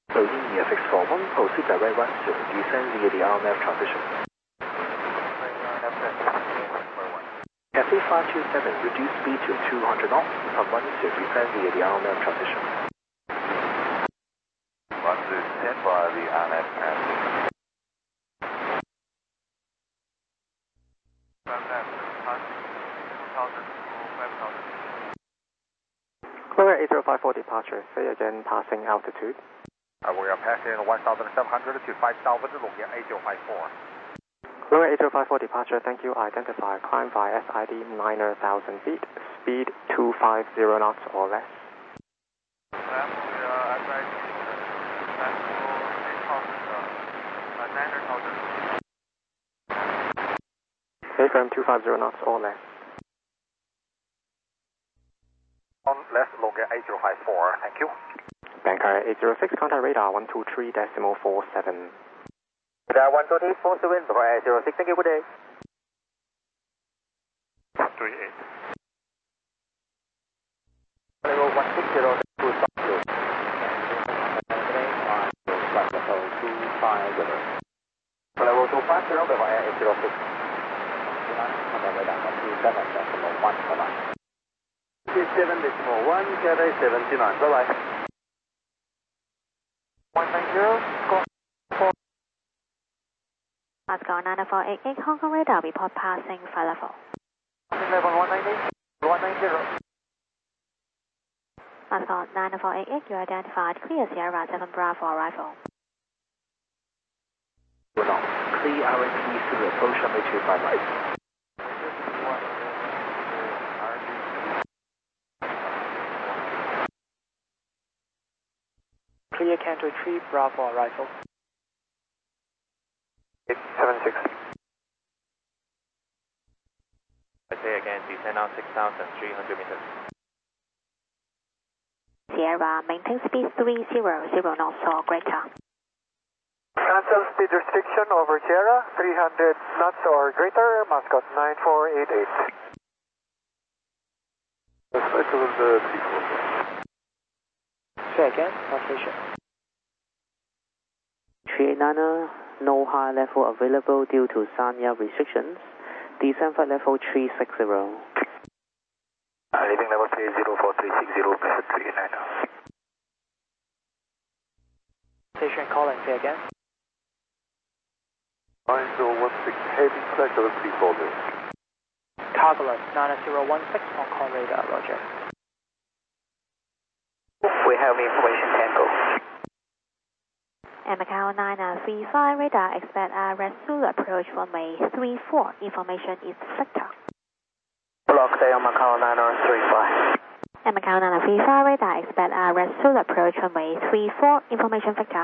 So in fix for 1, proceed direct 10, descend via the RMF transition. Cathay 527, reduce speed to 200 knots, from 10, descend via the RMF transition. 10, stand by the RMF transition. Clear 8054 departure, say again passing altitude. We are passing 1,700 to 5,000, looking at 8054. Clear 8054 departure, thank you. Identify climb via SID 9,000 feet, speed 250 knots or less. Stay firm 250 knots or less. Let's look at 8054, thank you. Bangkok 806, contact radar 123.47. Radar 123.47, Bangkok 806, thank you, good day. 38. Level 160, 250. Level 250, Bangkok 806. Contact radar 127.1, bye-bye. 7.1, Cathay 79, bye-bye. 190, Moscow 9488, Hong Kong radar report passing flight level. level 190, 190. Moscow 9488, you identified clear Sierra 7 Bravo arrival. Clear RMP through approach runway 25 right. Clear Canto 3 Bravo arrival. 876. I say again, descend now 6,300 meters. Sierra, maintain speed 300 knots or greater. Cancel speed restriction over Sierra, 300 knots or greater, Moscow 9488. Say again, translation. 389er, no high level available due to Sanya restrictions. Descend flight level 360. Leaving level 304, 360, 389er. Station call and say again. 9016, heavy flight level 340. Cargolus 9016, Hong Kong radar, roger. We have information Tango. Macau 935 radar, expect a resume approach runway 34. Information is Victor. Block day on Macau 9035. Macau 935 radar, expect a resume approach runway 34. Information Victor.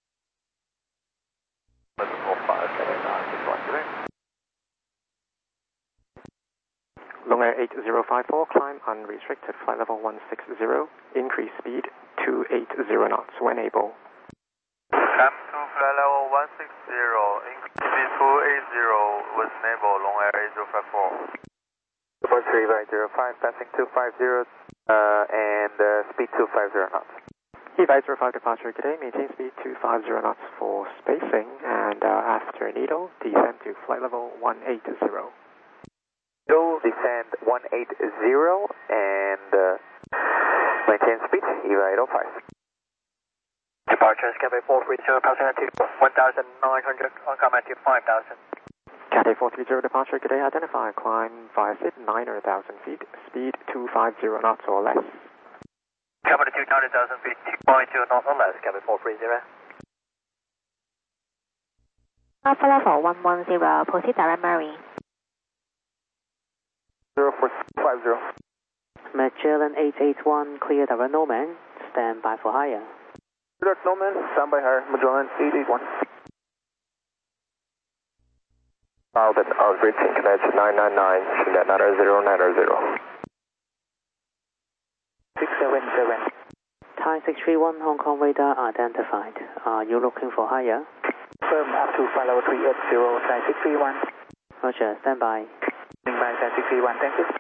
Long Air 8054, climb unrestricted, flight level 160, increase speed 280 knots when able. Climb to flight level 160, increase speed 280 with naval, Long Air 8054. 3505, passing 250 and speed 250 knots. EVA 05 departure today, maintain speed 250 knots for spacing, and after needle, descend to flight level 180. Descend 180 and maintain speed, EVA 805. Departure Cathay 430, passing altitude 1,900, on climb altitude 5,000. Cathay 430 departure today, identify climb via SID 9,000 feet, speed 250 knots or less. Climb altitude 9,000 feet, 2.2 knots or less, Cathay 430. Alpha level 110, proceed direct Marine. 0450. Magellan 881, clear direct Norman, stand by for higher. Direct Norman, stand by higher, Magellan 881. Alvin, reaching Connect 999, Connect 9090. 677. Thai 631, Hong Kong radar identified. Are you looking for higher? Firm up to flight level 380, Thai 631. Roger, stand by. By Thai 631, thank you.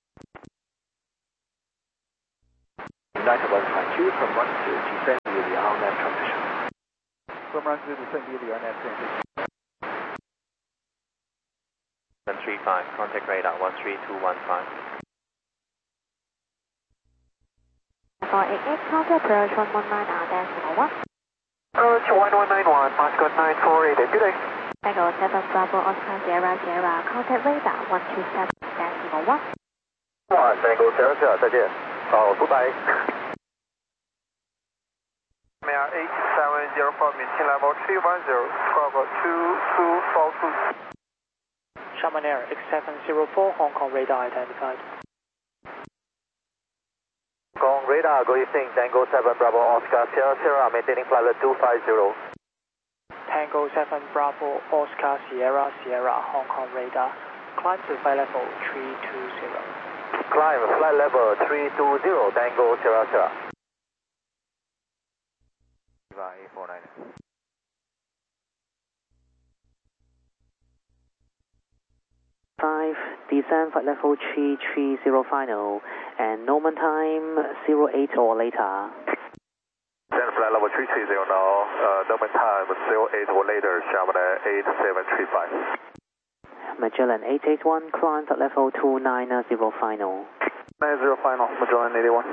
9152 from 1 to descend via the run through the St. Neil RNAV transition. 735, contact radar 13215. 488, counter approach 119R-1. Approach 1191, Moscow 9488. Good day. Tango 7 Bravo Oscar Sierra Sierra, contact radar 127.01. Tango Sierra Sierra, 再见。好，拜拜。 Mayor 8704, maintain level 310, Bravo 2242. Shaman Air X704, Hong Kong radar identified. Hong Kong radar, good evening, Tango 7 Bravo Oscar Sierra Sierra, maintaining flight level 250. Tango 7 Bravo Oscar Sierra Sierra, Hong Kong radar. Climb to flight level 320. Climb flight level 320, Tango Sierra Sierra. A49. Descend flight level 330 final and Norman time 08 or later. Descend flight level 330 now, Norman time 08 or later, Shaman 8735. Magellan 881, climb flight level 290 final. 90 final, Magellan 81.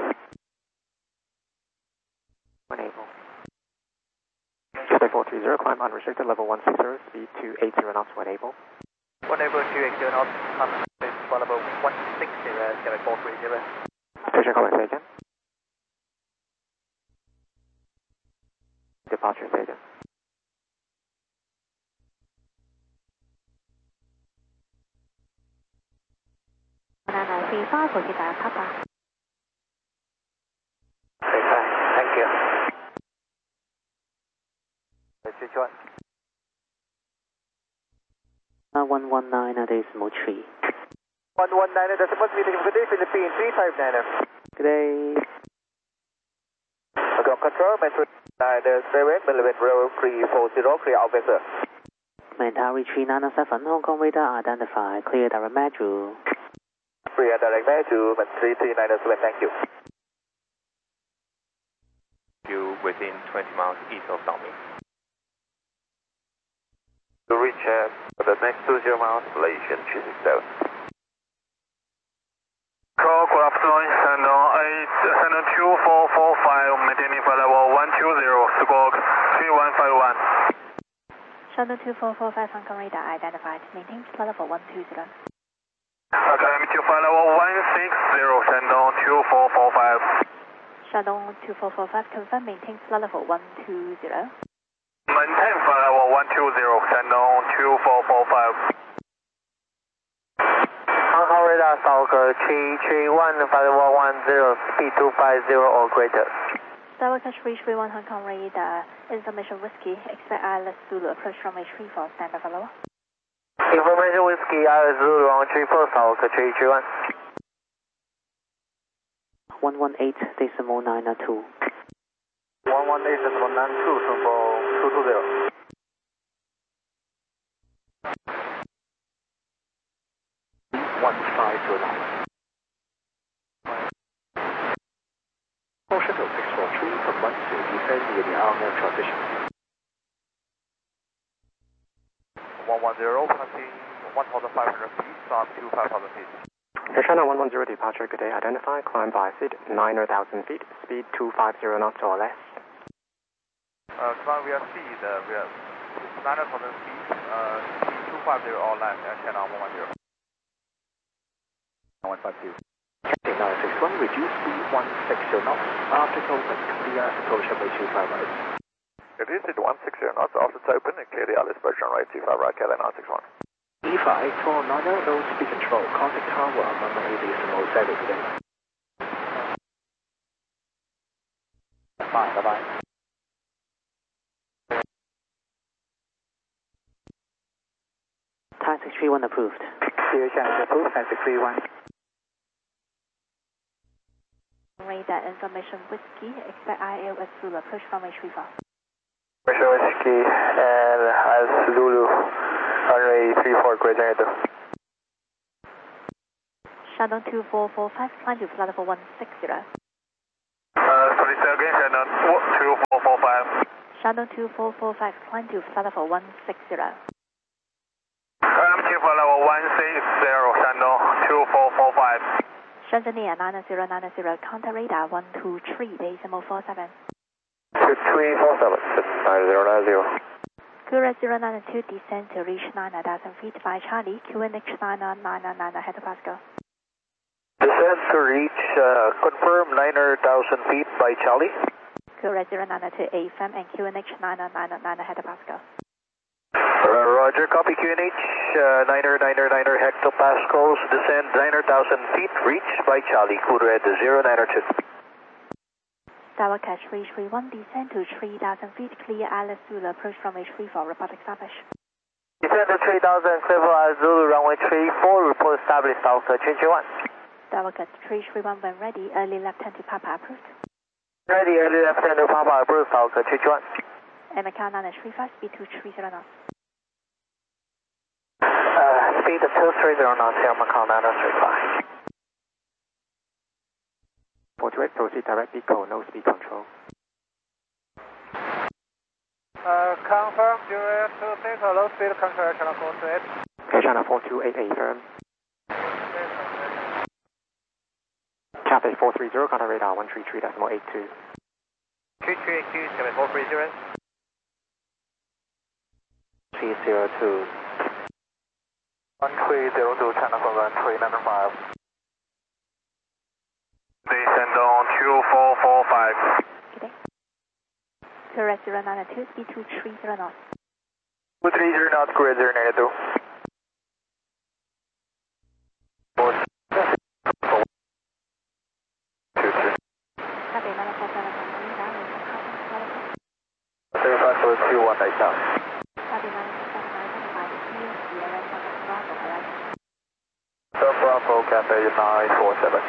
Enable. Cathay 430, climb unrestricted, level 160, speed 280 knots when able. 18280 knots, flight level 160, Cathay 430. Station comment, say again. Departure, say again. proceed via Papa. Thank you. Switch one. 119.3. 119 decimal meeting. Good day, Philippines 359. Good day. Ground control, Metro 97, Melbourne Road 340, clear out vector. Mentari 397, Hong Kong radar identified, clear direct Metro. Clear direct Metro, 3397, thank you. You within 20 miles east of Dongming. To reach for the next 20 miles, Malaysian 367. Call, good afternoon, Shandong 2445, maintaining flight level 120, squawk 3151. Shandong 2445, Hong Kong radar identified, maintain flight level 120. Okay, maintain flight level 160, Shandong 2445. Shandong 2445, confirm maintain flight level 120. Maintain flight level 120, Shandong 2445. Hong Kong radar, Stalker 331, flight level 10, speed 250 or greater. Tower Catch 331, Hong Kong radar, information whiskey, expect ILS Zulu approach from H34, stand by follow. Information whiskey, ILS Zulu on 34, Stalker 331. 118.92. 118.92, symbol 220. Call Shuttle 643 from 1 to descend via the RNAV transition. 110, passing 1,500 feet, up to 5,000 feet. China 110 departure, good day, identify, climb by SID 9,000 feet, speed 250 knots or less. Climb via speed, we are 9,000 feet, speed 250 or less, and China 110. 152. Cathay 961, reduce speed 160 knots, after open, clear approach runway 25 right. Reduce it 160 knots, after it's open, and clear the ILS approach runway 25 right, Cathay 961. E5 490, low speed control, contact tower, Mama 80.7 today. Bye-bye. Thai 631 approved. Clear channel approved, Thai 631. Radar information whiskey, expect ILS Zulu approach from H34. Information whiskey and ILS Zulu, runway 34, greater. Shandong 2445, climb to flight level 160. Sorry, say again, Shandong 2445. Shandong 2445, climb to flight level 160. Climb to flight level 160, Shandong 2445. Shenzhen Air 9090, contact radar 123.47. 2347, 9090. Courier 092, descend to reach 9,000 feet by Charlie, QNH 999 hectopascal. Descend to reach, confirm 9,000 feet by Charlie. Courier 092, AFM and QNH 999 hectopascal. Roger, copy QNH, 999 hectopascals, descend 9,000 feet, reach by Charlie, Courier 092. Tower catch reach 31, descend to 3,000 feet, clear Alice Zulu, approach from H34, report established. Descend to 3,000, clear for Zulu, runway 34, report established, Tower catch 331. Tower catch 331 when ready, early left hand to Papa approved. Ready, early left hand to Papa approved, Tower catch 331. And Macau 935, speed 230 knots. Speed 230 knots, here Macau 935. 428, proceed direct eco, no speed control. Confirm, Juliet 26, low speed control, channel 428. Okay, channel 4288, firm. Cathay 430, contact radar 133.82. 3382, Skype 430. 302. 1302, channel 1395. Descend on 2445. Okay. Courier 092, speed 230 knots. 230 knots, Courier 092. Copy 947 from radar, with some contact flight. 3521 south. Copy 947 by Sierra Bravo, arriving. Bravo, Cathay 947.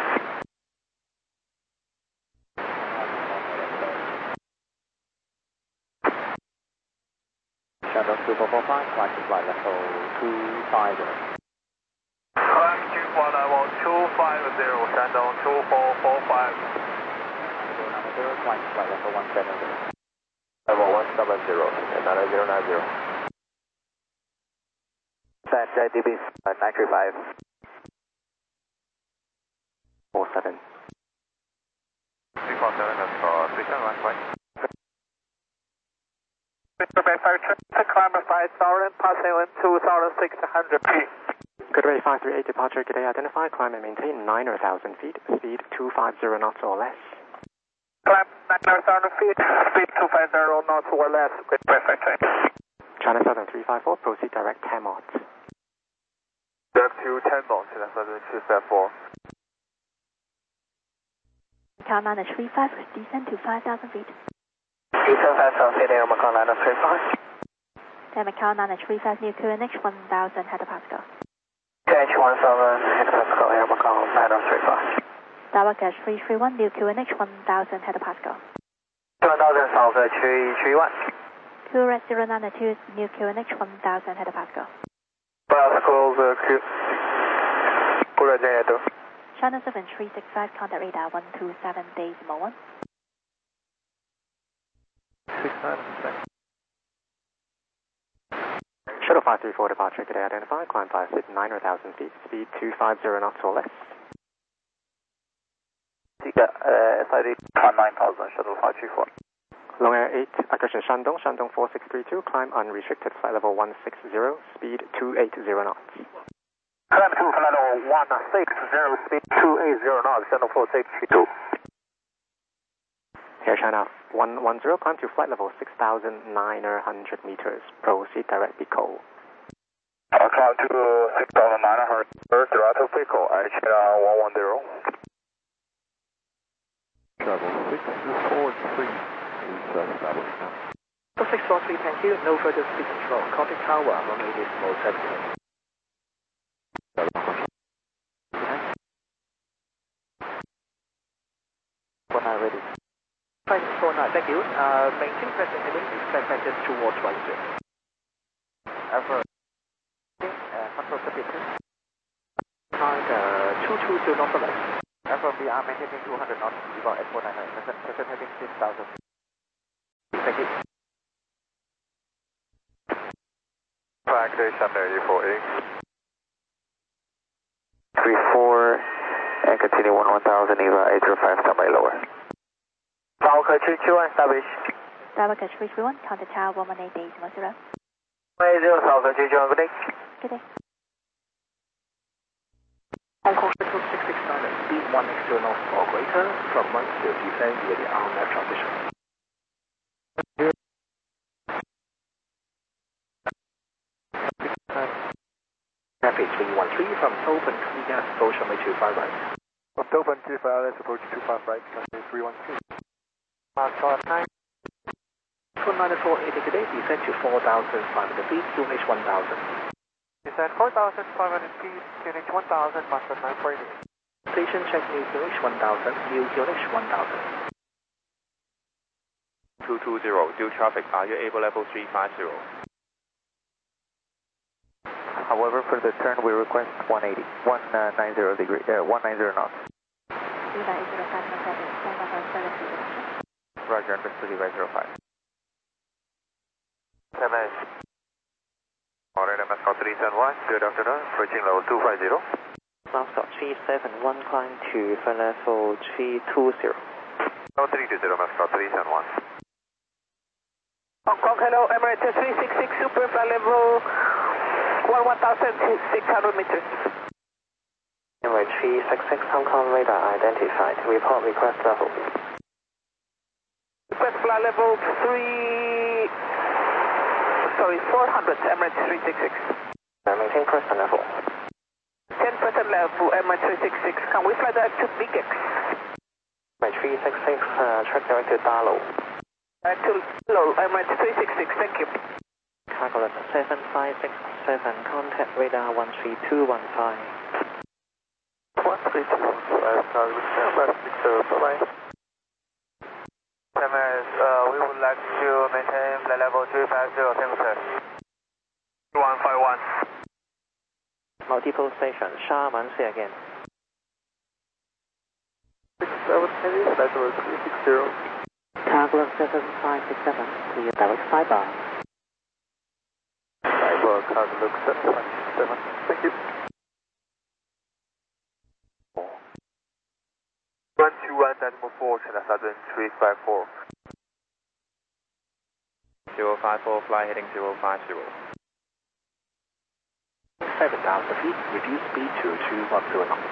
Shandong 2445, climb to flight level 250. Climb to flight level 250, Shandong 2445. 9090, climb to flight level 170. Level 170, 9090. Set JDB 935. 47. 347, that's for 371, right? Mr. Manufacturer, climb 5,000, passing wind 2,600 feet. Goodway 538, departure, G'day, identify, climb and maintain 9,000 feet, speed 250 knots or less. Climb 9,000 feet, speed 250 knots or less, with perfect time. China Southern 354, proceed direct 10 knots. Direct to 10 knots, that's 274. Macau 935, descend to 5,000 feet. Descend 5,000 feet, Air Macau 935. Then Macau 935 near QNH 1000 hectopascal. QNH 1000 hectopascal, Air Macau 935. Tower catch 331 near QNH 1000 hectopascal. 1000 south 331. Courier 092 near QNH 1000 hectopascal. Pascals, Courier 092. China 7365, contact radar 127.1. 696. Shuttle 534, departure, G'day, identify, climb 56, 9,000 feet, speed 250 knots or less. SID 9,000, shuttle 534. Long Air 8, attention Shandong, Shandong 4632, climb unrestricted, flight level 160, speed 280 knots. Climb to flight level 160, speed 280 knots, Shandong 4632. Air China 110, climb to flight level 6,900 meters, proceed direct Pico. Climb to 6,900, direct Pico, Air China 110. Travel 643 is established now. 643, thank you. No further speed control. Copy tower, runway is mode 70. Ready. 549, thank you. Maintain present heading, expect passengers towards runway. Alpha. Control speed. Time 220 knots or less. Alpha VR maintaining 200 knots, about at 499, present heading 6,000. Thank you. calculation ready for Inc. 34 and continue 1000 EVA 805 standby lower. Falcon 321 establish. Tower Catch 331, contact tower 118.0. 80 Falcon 321, good day. Good day. Hong Kong Central 669, speed 1x0 knots or greater, from 10 descend via the RMF transition. Rapid 313 from Open Gas approach runway 25 right. From Dover 25, let's approach 25 right, runway 313. Moscow 9. For 948 today, descend to 4,500 feet, QNH 1000. Descend 4,500 feet, QNH 1000, Moscow 948. Station check new QNH 1000, new QNH 1000. 220, due traffic, are you able level 350? However, for the turn, we request 180, 190 degree, 190 knots. Viva 80517, stand by for service resumption. Roger, understood, Viva 05. MS. Alright, Moscow 371, good afternoon, approaching level 250. Moscow 371, climb to flight level 320. Level 320, Moscow 371. Hong Kong, hello, Emirates 366, super flight level 11,600 meters. Emirates 366, Hong Kong radar identified. Report request level. Request flight level 400, Emirates 366. Maintain present level. 10% level, Emirates 366. Can we fly direct to Big X? Emirates 366, track direct to Darlow. To low, Emirates 366, thank you. Cargo 7567, contact radar 13215. 13215, Cargo 7560, bye-bye. MS, we would like to maintain the level 350, thank you, sir. 2151. Multiple station, Sharman, say again. 67 heavy, flight level 360. Cargo 7567, clear direct sidebar. Cyber, Cargo 7567, thank you. 121 Animal 4, China Southern 354. 054, fly heading 050. 7,000 feet, reduce speed to 210 knots.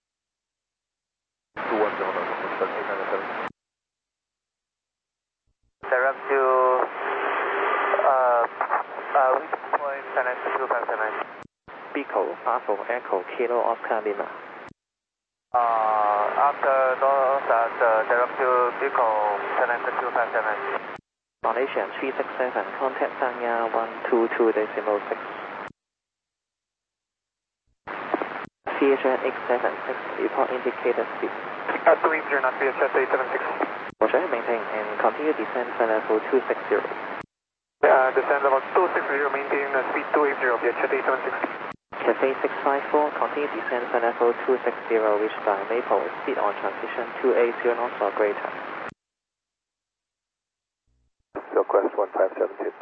210 knots, 807. Direct to which point can I 259? Biko, Bravo, Echo, Kilo, Oscar, Lima. After north at direct to Biko, China 259. Malaysian 367, contact Sanya 122.6. CHN 876, report indicated speed. 20 not CHN 876. Roger, maintain and continue descend flight level 260. Descend level 260, maintain speed 280, CHN 876. Cafe 654, continue descend flight level 260, reach by Maple, speed on transition 280 knots or greater. Request 1572.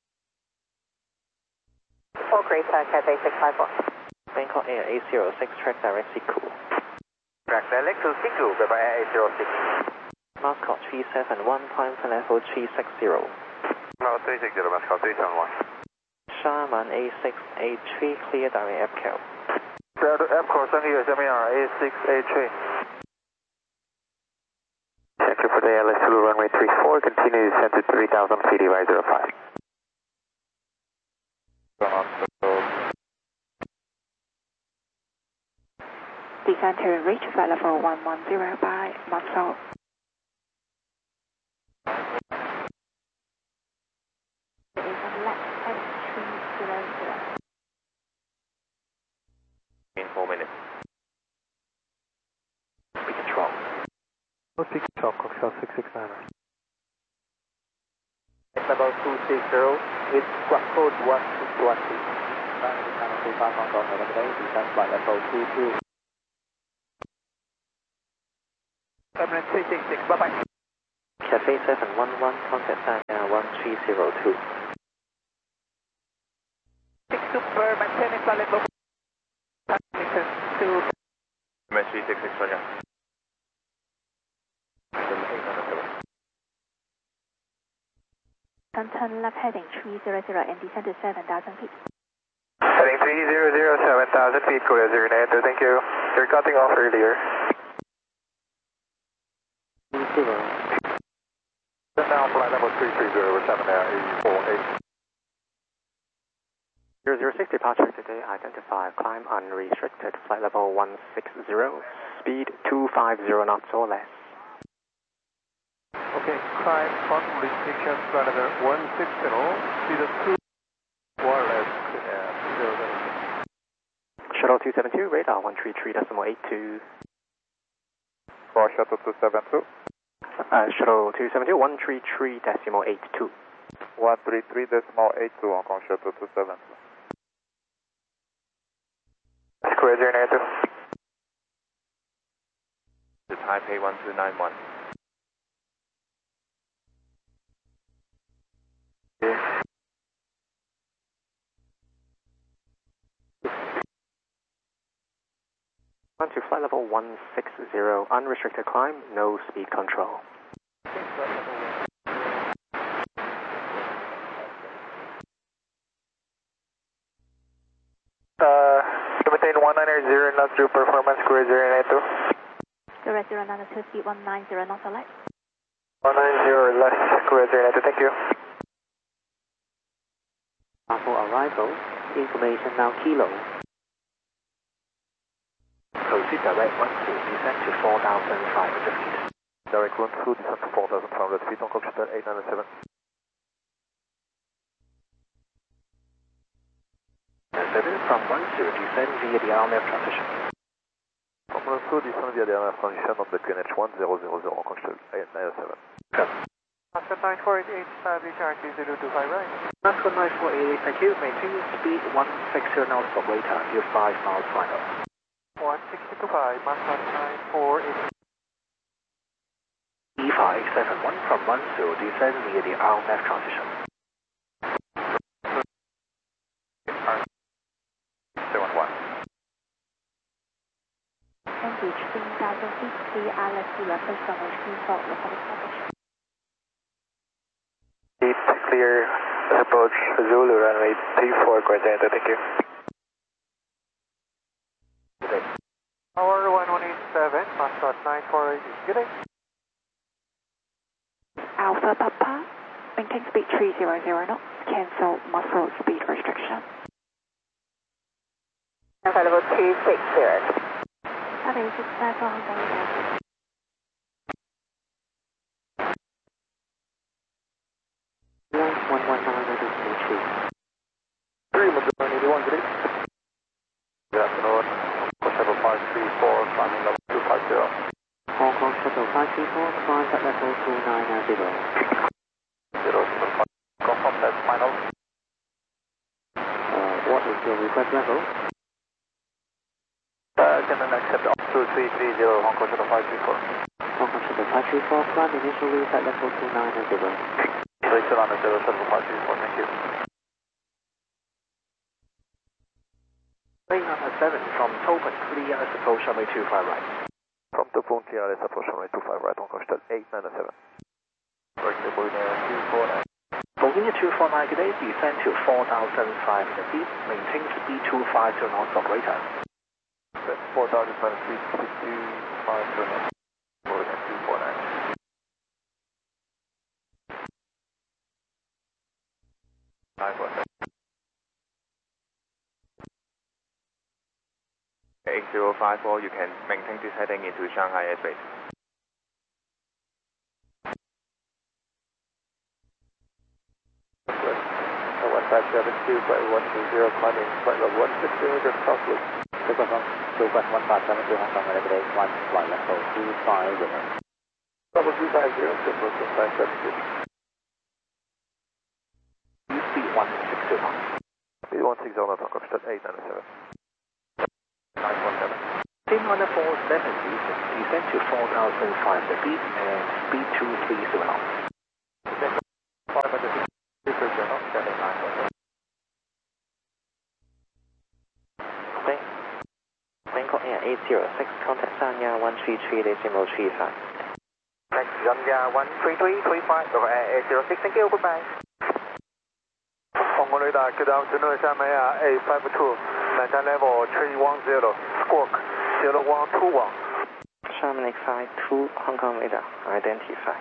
Oh, great, Cafe 654. Bangkok Air 806, track direct Siku. Track direct to Siku, bye-bye Air 806. Moscow 371, climb flight level 360. No, 360, Moscow 371. Sharman A683, clear direct FCAL. Clear to FCAL, thank you, SMER A683. Thank you for the LS Zulu runway 34, continue descent to 3,000 feet, EVA 05. Descend to reach flight level 110 by Moscow. It is a left S300. In 4 minutes. Speed control. Speed control, Coxel 669. Level 260 with squad code 1220. Hong Kong, descend flight level 22. Emirates 366, bye-bye. Cafe 711, contact Sanya 1302. 6 Super, maintaining flight level 2. MS 366, Roger. Turn left heading 300 and descend to 7,000 feet. Heading 300, 7,000 feet, Korea 09, thank you. You're cutting off earlier. 0. Now flight level 330 over 7 air 848. 006 departure today, identify, climb unrestricted, flight level 160, speed 250 knots or less. Okay, climb unrestricted, flight level 160, speed 2 wireless, 006. Shuttle 272, radar 133.82. For shuttle 272. Shuttle 272, 133.82. 133.82, Hong Kong shuttle 272. Korea 09. The Taipei 1291. On to flight level 160, unrestricted climb, no speed control. Maintain 190 knots through performance, Korea 092. 092, speed 190 knots or less. 190 less, Korea 092, thank you. For arrival, information now kilo. Proceed direct 12, descend to 4,500 feet. Direct 12, descend to 4,500 feet, Hong Kong shuttle 897. 7 from 10, descend via the RMF transition. From 12, descend via the RMF transition on the QNH 1000, Hong Kong shuttle 897. Oscar 9485, HRT 025 right. Oscar 9488, thank you. Maintain speed 160 knots operator until 5 miles final. 162.5, Oscar 9488. E571 from 10, descend via the RMF transition. 711. Engage 3,000 feet, clear ILS to reference from HQ for local establishment. Clear approach Zulu runway 34, Korea 09, thank you. Tower 1187, Mascot 948, good day. Alpha Papa, maintain speed 300 knots, cancel muscle speed restriction. Level 260. That is 694 Hong Kong Airport. Good afternoon. Shuttle 534, climbing level 250. Hong Kong shuttle 534, climb at level 290. 075, confirm that's final. What is your request level? Can I accept 2330, Hong Kong shuttle 534. Hong Kong shuttle 534, climb initially at level 290. So still on the shuttle 534, thank you. 807 from Topin, clear as approach runway 25 right. From the phone clear, let's approach runway 25 right, Hong Kong shuttle 897. Correct, the Bolivia 249. Bolivia 249 today, descend to 4,500 feet, maintain speed 250 knots operator. 4,500 feet, speed 250 knots, Bolivia 249. 8054, you can maintain this heading into Shanghai airspace. West 572, flight 120, climbing flight level 160, just crosswind. Super 1572 Hong Kong today, one flight level 250. Level 250, Super 1572. Speed 160 knots. Speed 160 knots, Hong Kong shuttle 897. 917. Team 147, descend to 4,500 feet and speed 230 knots. 500 feet, 230 knots, standing 917. 806, contact Sanya 133.35. Next, Sanya 133.35 over Air 806, thank you, goodbye. Hong Kong radar, good afternoon, Shanghai 852, maintain level 310, squawk 0121. Sherman 852, Hong Kong radar, identify.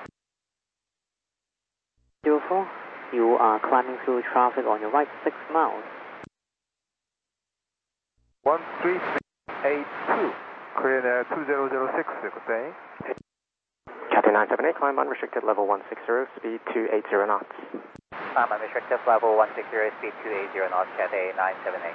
04, you are climbing through traffic on your right 6 miles. 13382, clear there 2006, good day. Cathay 978, climb unrestricted level 160, speed 280 knots. Climb unrestricted level 160, speed 280 knots, Cathay 978.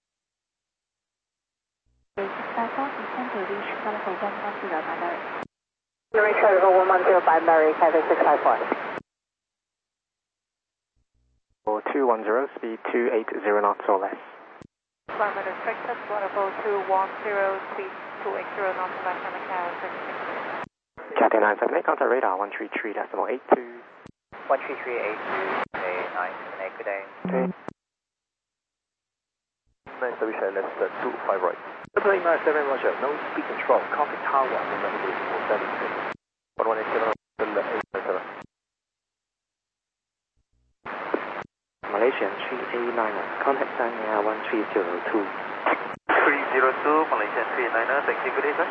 654, descend to reach level 110 by Mary. Reach level 110 by Mary, Cathay 654. 210, speed 280 knots or less. Climb unrestricted level 210, speed 280 knots, back on the Macau 660. Cathay 978, contact radar 133.82. 13382, Cathay 978, good day. Okay. 978, less than 25 right. Airplane 97, Roger, no speed control, contact tower, remember 476. 1187, 897. Malaysian 3A9er, contact Sanya 1302. 302, Malaysian 389er, taxi, good day, sir.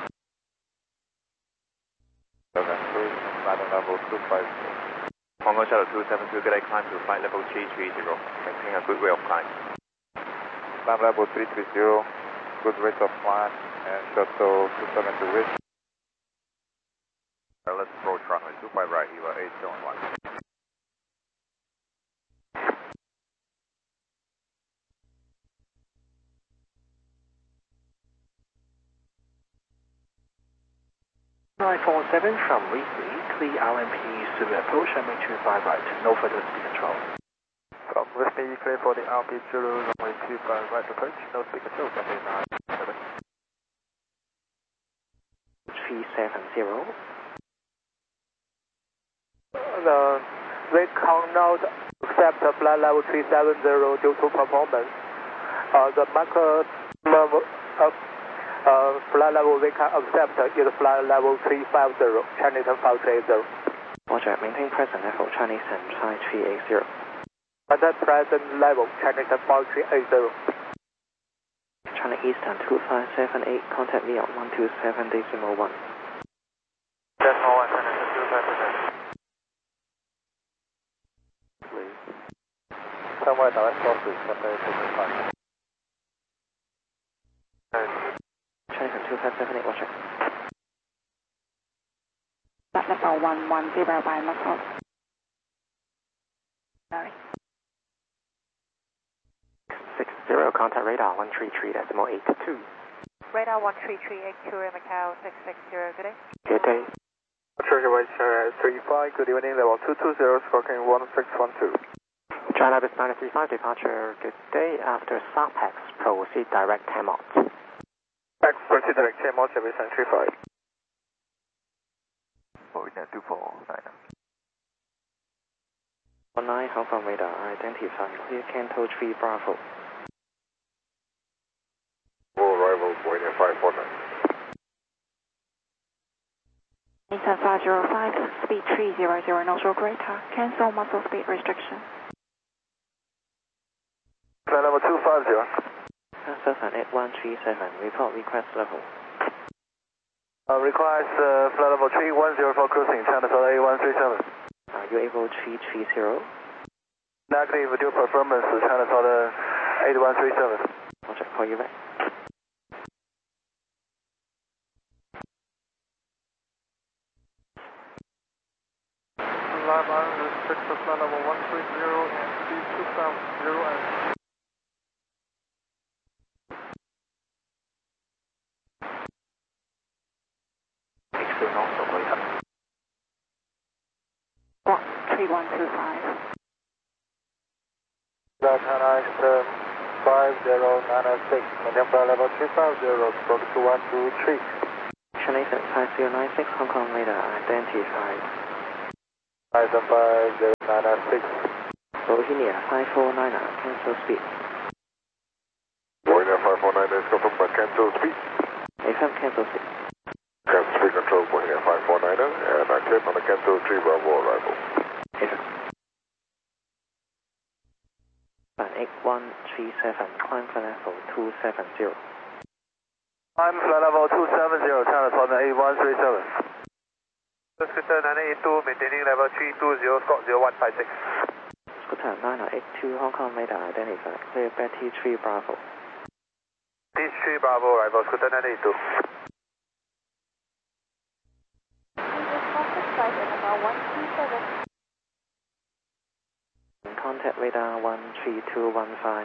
73, landing level 250. Hong Kong Shuttle 272, good day, climb to flight level 330. Maintain a good rate of climb. Climb level 330, good rate of climb, and shuttle 272 with. Let's approach runway 25 right, you are 871. Seven from Weasley, clear RMP to approach runway 25 right, no further speed control. From Weasley, clear for the RMP 0, runway 25 right approach, no speed control, Cathay 977. 370. We cannot accept flight level 370 due to performance. The maximum flight level we can accept is flight level 350, Chinese 530. Roger, maintain present level Chinese and 5380. At the present level, Chinese 5380. China Eastern 2578, contact me on 127.1. Decimal 1, Chinese 257. Somewhere direct sources, Cathay 65. China 2578, Roger. Flight level 110 by Macau. Mary. 60, contact radar 133.82. Radar 13382, Macau 660, good day. Good day. Treasure White 35, good evening, level 220, squawking 1612. China Bus 935, departure, good day. After SAPEX, proceed direct 10 knots. Proceed direct 10 knots, Service 935. 4924, 19 Hong Kong radar, identify, clear Canto 3 Bravo. Full arrival, Boeing 549. Nissan 505, speed 300, no show greater, cancel muscle speed restriction. Flight level 250. Southern 8137, report request level. Request flight level 310 for cruising, China Southern 8137. Are you able 330? Negative, due performance, China Southern 8137. Roger, call you back. Climb unrestricted flight level 130 and speed 270 and... Block 3125. China 5096, maintain flight level 350, stroke 2123. China 5096, Hong Kong radar, identified. 5096. Bohemia 549, cancel speed. Boeing 549 is confirmed by cancel speed. FM cancel speed. Cancel speed control pointing at 549er and activate on the cancel 3 Bravo arrival. X137, climb flight level 270. Climb flight level 270, channel on the A137. Scooter 982, maintaining level 320, Scott 0156. Scooter 982, Hong Kong radar identified, clear back T3 Bravo. T3 Bravo arrival, Scooter 982. Contact radar 13215.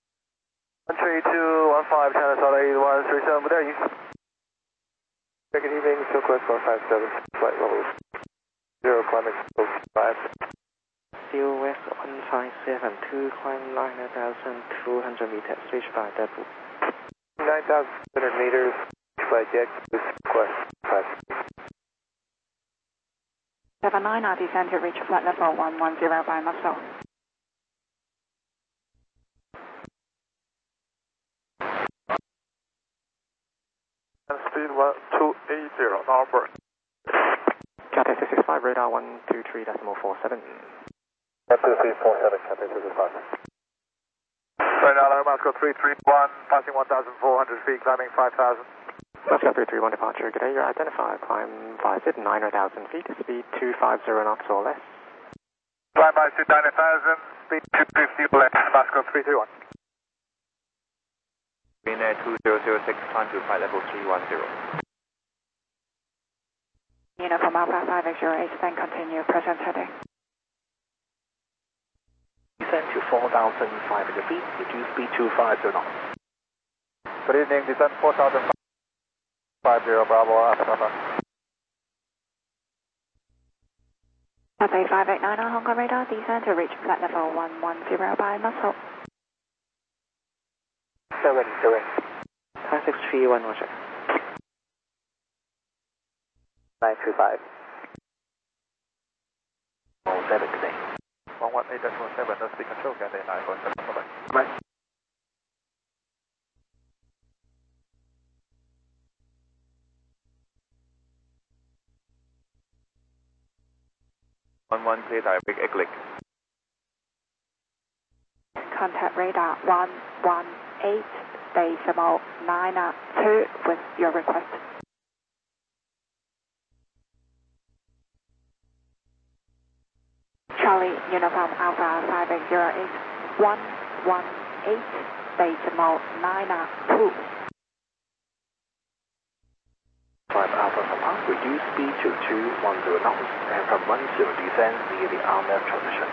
13215, channel on A137, there you. Good evening, Southwest 157, flight level 0, climbing 5. West 1572, climb 9,200 meters, reach by depot. 9,200 meters, flight deck, Southwest 5. 79, descend to reach flight level 110 by Muscle. Speed 1280, Norfolk. Cathay 665, radar 123.47. 123.47, Cathay 665. Radar Moscow 331, passing 1,400 feet, climbing 5,000. Moscow 331 departure, good day, you're identified, climb VISIT 9,000 feet, speed 250 knots or less. Climb VISIT 9,000, speed 250 or less, Moscow 331. Green Air 2006, climb to flight level 310. Uniform Alpha 508, then continue present heading. Descend to 4,500 feet, reduce speed to 50 knots. Good evening, descend 4,550, Bravo, Alpha. Cathay 589 on Hong Kong radar, descend to reach flight level 110 by Muscle. 7. 5631, Roger. 925. 7 today. 118.7, that's the control, Cathay 947, bye-bye. Right. Clear direct Eglic. Contact radar 118.92 with your request. Charlie Uniform Alpha 5808 118.92. 5 Alpha from us, reduce speed to 210 knots, and from 10 descend via the RMF transition.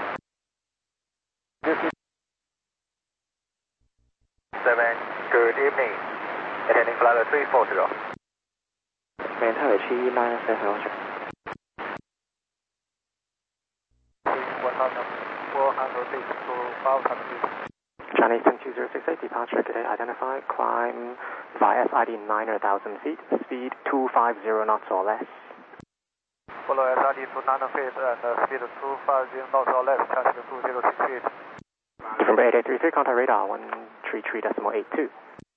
7, good evening. Attending flight 340. Maintain T-7, Roger. 1,400 feet to 500 feet. Chinese 12068, departure today identified, climb via SID 9,000 feet, speed 250 knots or less. Follow SID to 9 feet and speed 250 knots or less, passing 206 feet. From 8833, contact radar 133.82.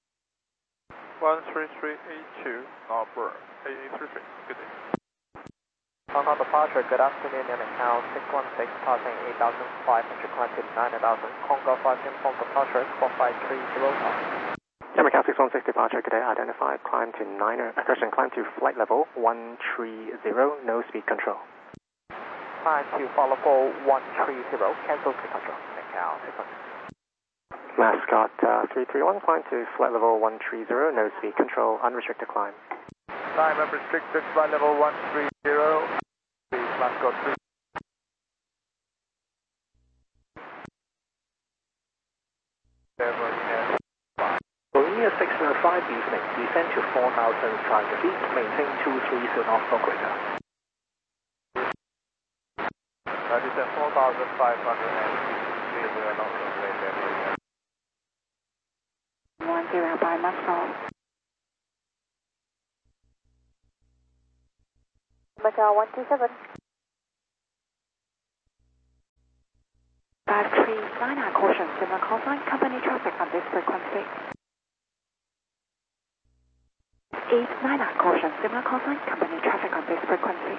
13382, Norfolk, 8833, good day. Hong Kong departure, good afternoon, and now 616, passing 8,500, climb to 9,000. Congo 5 inform departure, 4530. Macau 616 departure today identified, climb to climb to flight level 130, no speed control. Climb to follow 130, cancel speed control. Macau 616. Mascot 331, climb to flight level 130, no speed control, unrestricted climb. Climb unrestricted, flight level 130, Mascot 3. Bolivia 605 evening, descend to 4,500 feet, maintain 230 knots for greater. Descend 4,500 and 230 knots for greater. 10 by Muscle. Macau 127. 539, caution, similar call sign, company traffic on this frequency. 89, caution, similar call sign, company traffic on this frequency.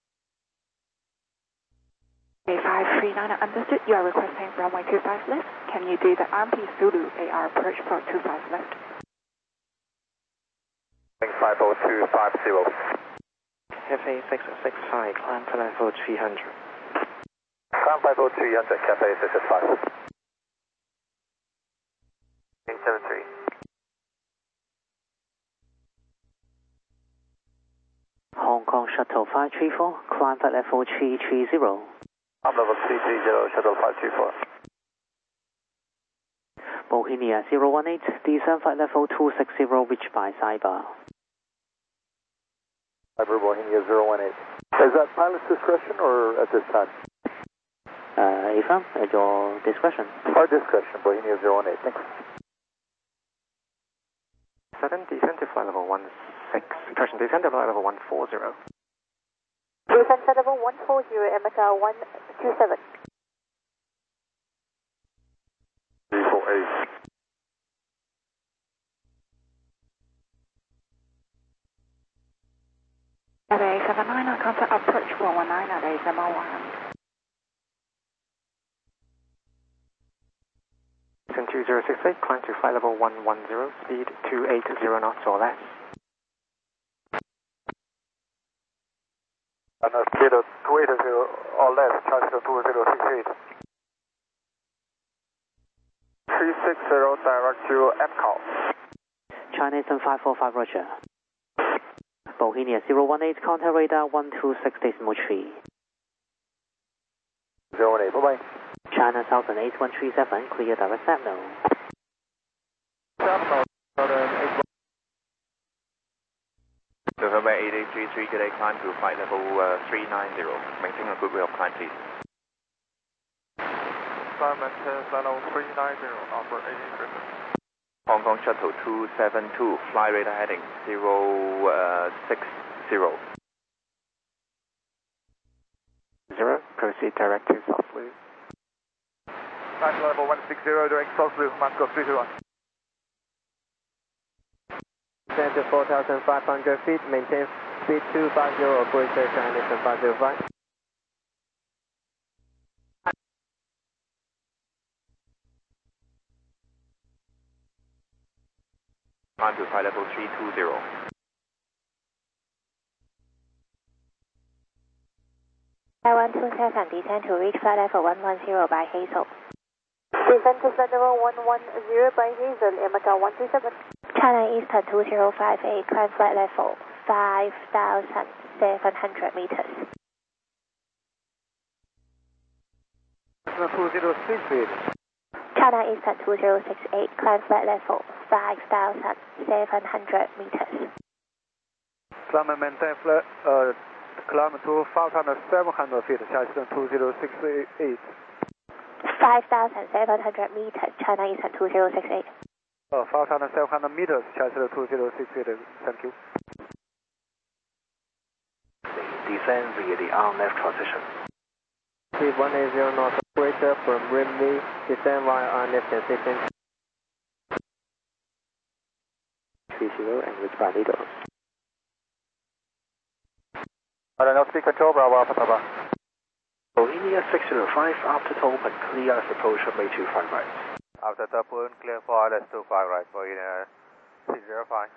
A539, understood. You are requesting runway 25 left. Can you do the RMP Zulu AR approach for 25 left? 50250. Cafe 665, climb to level 300. Climb level 300, Cafe 665. 873. Hong Kong Shuttle 534, climb at level 330. I'm level 330, Shuttle 534. Bohemia 018, descend flight level 260, reached by Cyber. Cyber Bohemia 018. Is that pilot's discretion or at this time? Ifan, at your discretion. Our discretion, Bohemia 018. Thanks. 7, descend to flight level 16, correction, descend to flight level 140. Descent to level 140, Emeka 127. 348. At A79, contact approach 419 at A701. Descend 2068, climb to flight level 110, speed 280 knots or less. And speed of 280 or less, charge to 2068. 360, direct to MCAL. China Eastern 545, Roger. Bohemia 018, contact radar 126.3. 018, bye-bye. China Southern 8137, clear direct signal. November 8833, good day, climb to flight level 390. Maintain a good way of climb, please. Climb at flight level 390, number 8833. Hong Kong Shuttle 272, fly radar heading 060. 0, proceed direct to South Blue. Flight level 160, direct South Blue, Moscow 321. Descend to 4,500 feet, maintain speed 250 or greater, China Eastern 505. Climb to flight level 320. Taiwan 27, descend to reach flight level 110 by Hazel. Descent to flight level 110 by Hazel, Emeka 127. China Eastern 2058, climb flight level 5,700 meters. 2068. China Eastern 2068, climb flight level 5,700 meters. Climb and maintain flight, climb to 5,700 feet, China Eastern 2068. 5,700 meters, China Eastern 2068. 5,700 meters, China Eastern 2068, thank you. Descend via the arm left transition. Speed 180 knots operator from Rimney, descend via arm left transition. 30 and reach by Needles. Now speed control, Bravo Alpha Papa. Bohemia 605, after top and clear as approach runway 25 right. After top and clear for ILS 25 right, Bohemia 605.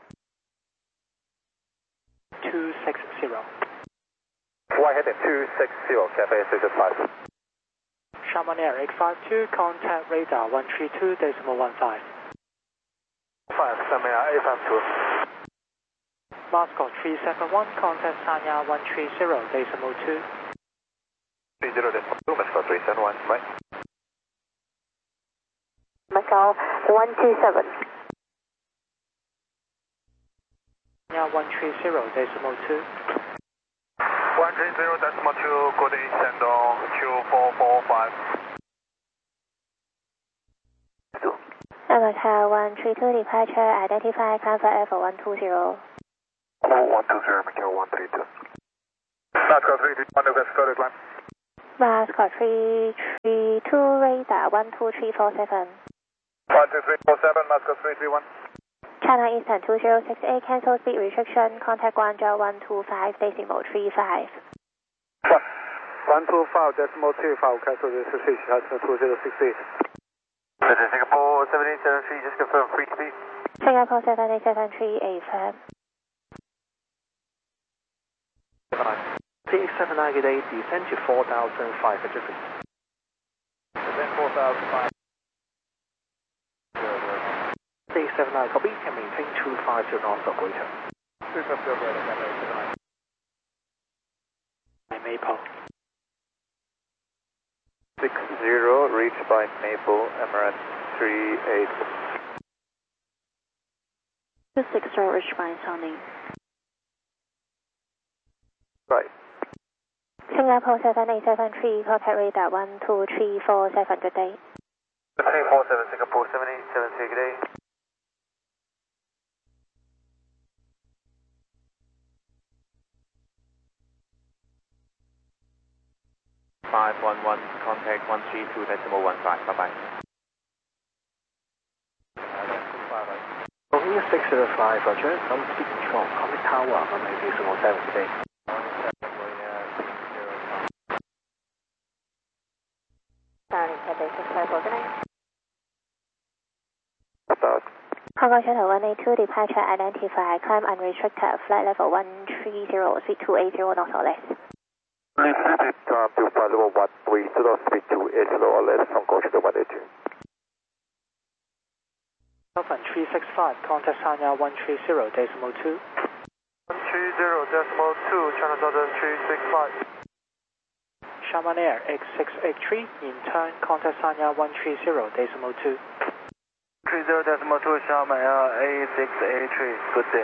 260. Fly heading 260, Cafe 665. Sharman Air 852, contact radar 132.15. 5, Samia 852. Moscow 371, contact Sanya 130.2. 30.2, Moscow 371, right. Macau 127. Sanya 130.2. 130.2, good day, Shandong 2445. Emeka 132, departure, identify, climb flight level 120. 120, Macau 132. Moscow 331, November Scotia climb. Moscow 332, radar 12347. 12347, Moscow 331. China Eastern 2068, cancel speed restriction, contact Guangzhou 125.35. 125.35, cancel the restriction, China 2068. Singapore 7873, just confirm free speed. Singapore 7873, affirm. CX79, good day, descend to 4,500 feet. Descend 4,500. CX79, copy, can maintain 250 knots or greater. 250 or greater, Cathay 79. Maple. 60, reached by Maple, Emirates 38. 260, reached by Sunny. Right. Singapore 7873, contact radar 12347, good day. 347, Singapore 7873, good day. Contact 132.15. Bye-bye. Boeing 605, Roger. Some speed control. Contact tower, runway 207 today. Starting Cathay 654, good night. Start. Hong Kong Shuttle 182, departure identified, climb unrestricted, flight level 130, speed 280 knots or less. Please repeat to flight level 130, speed 280 or less from Hong Kong Shuttle 182. 365, contact Sanya 130.2. 130.2, China Southern 365. Xiamen Air X683, in turn, contact Sanya 130.2. 30.2, Xiamen Air A683, good day.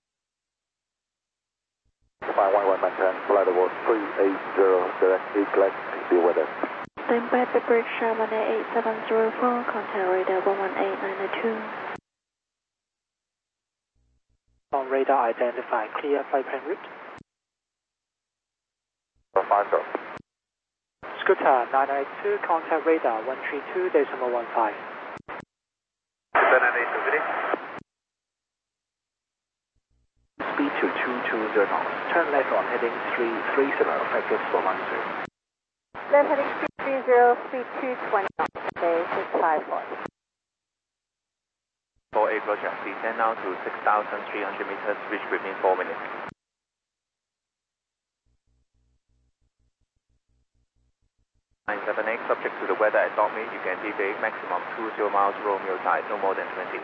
511 maintain, flight level 380, direct egress, be with us. Stand by the bridge, Xiamen Air 8704, contact radar 118.902. On radar identify, clear flight plan route. 50. Scooter 982, contact radar 132.15. Speed to 220 knots. Turn left on heading 330, effective for 10. Left heading 330, speed 220 knots, Cathay 654. 48, Roger. Descend now to 6,300 meters, reach within 4 minutes. 978, subject to the weather at Dogmeat, you can deviate maximum 20 miles Romeo side, no more than 20.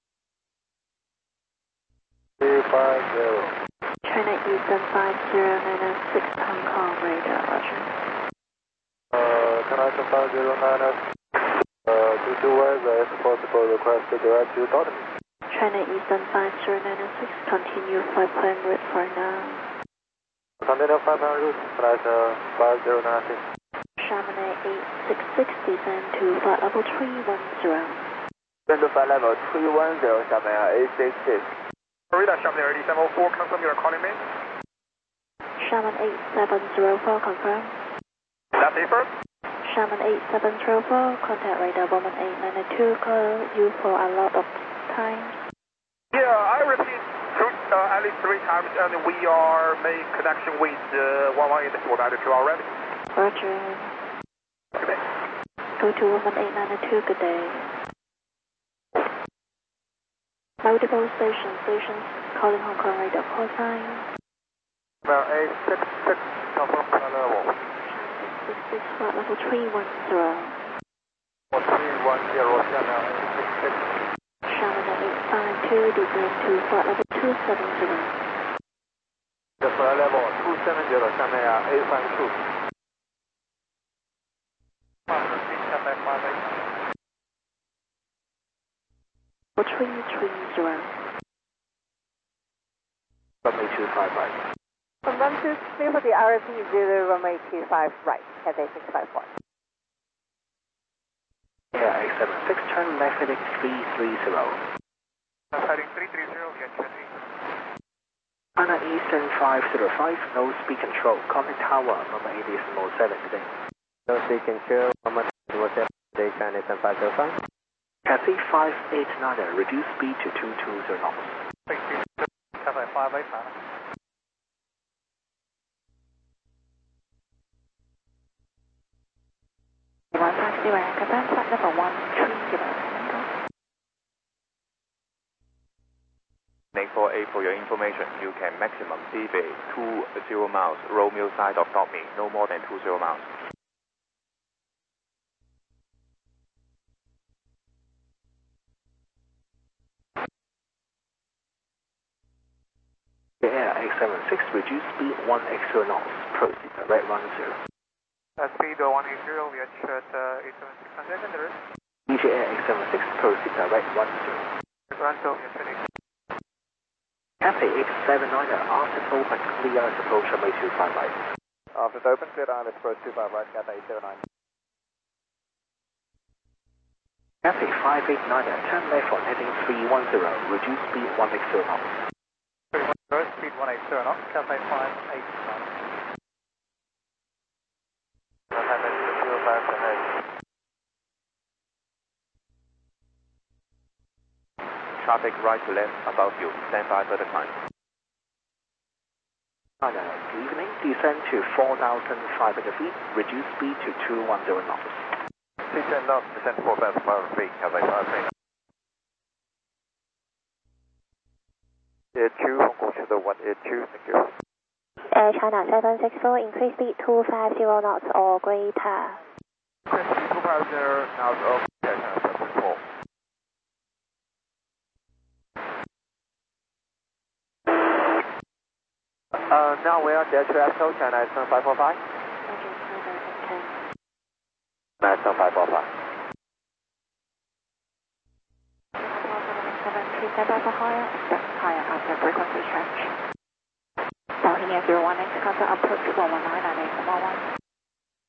350. China Eastern 5096, Hong Kong radar, Roger. China Eastern 5096. Due to weather, it's possible request to direct to Dogmeat. China Eastern 5096, continue flight plan route for now. Continue flight plan route, China Eastern 5096. Xiamen Air 866, descend to flight level 310. Descend to flight level 310, Xiamen Air 866. Radar Xiamen Air 8704, confirm you're calling me. Xiamen 8704, confirm. That's it first. Xiamen 8704, contact radar 118.902, call you for a lot of times. Yeah, I repeat at least 3 times, and we are making connection with 118.492 already. Roger. Good day. Go to 118.902, good day. Multiple stations calling Hong Kong radar call sign. Well, 866, confirm flight level. 66, flight level 310. 310, Xiamen 866. Xiamen 852, descend to flight level 270. The flight level 270, Xiamen 852. For 330. Runway 25 right. From 123 for the RFP 0, runway 25 right, Cathay 654. Air X76, turn left heading 330. Heading 330, get ready. China Eastern 505, no speed control. Contact tower, runway 80.7 today. No speed control, 7 today, China Eastern 505. Cathay Cathay 589, reduce speed to 220 knots. Cathay 589. Qatar flight level 130. A for your information, you can maximum deviate 20 miles, Romeo side of Tommy, no more than 20 miles. Air X76, reduce speed 180 knots, proceed direct 10. Speed 180, we are at 876 on secondary. DJ Air X76, proceed direct 10. Toronto, you're finished. Cathay 879, after open, clear as approach runway 25 right. After open, clear ILS approach 25 right, Cathay 879. Cathay 589, turn left on heading 310, reduce speed 180 knots. Speed 180 knots, Cathay 589. Traffic right to left above you, stand by for the climb. Good evening, descend to 4,500 feet, reduce speed to 210 knots. Descend knots, descend 4,500 feet, Cathay 589. Air 2, Hong Kong Shuttle 1 Air 2, thank you. Air China 764, increase speed 250 knots or greater. Increase speed 250 knots or Air China 764. Now we are on Delta Echo, China 7545. China 7545. Stand by for higher, expect higher after frequency change. Bohemia 01, contact approach 119 and 811.